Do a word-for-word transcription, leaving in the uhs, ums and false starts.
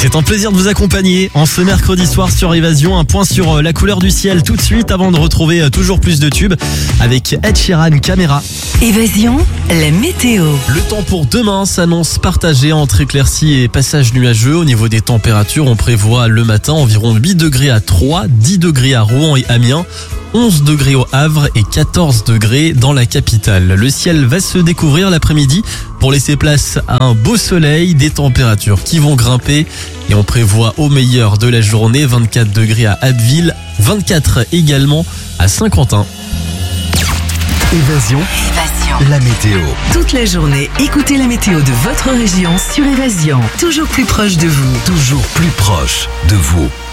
C'est un plaisir de vous accompagner en ce mercredi soir sur Évasion. Un point sur la couleur du ciel tout de suite avant de retrouver toujours plus de tubes avec Ed Sheeran, Caméra. Évasion, la météo. Le temps pour demain s'annonce partagé entre éclaircies et passages nuageux. Au niveau des températures, on prévoit le matin environ huit degrés à Troyes, dix degrés à Rouen et Amiens, onze degrés au Havre et quatorze degrés dans la capitale. Le ciel va se découvrir l'après-midi pour laisser place à un beau soleil, des températures qui vont grimper et on prévoit au meilleur de la journée vingt-quatre degrés à Abbeville, vingt-quatre également à Saint-Quentin. Évasion, Évasion. la météo. Toute la journée, écoutez la météo de votre région sur Évasion. Toujours plus proche de vous. Toujours plus proche de vous.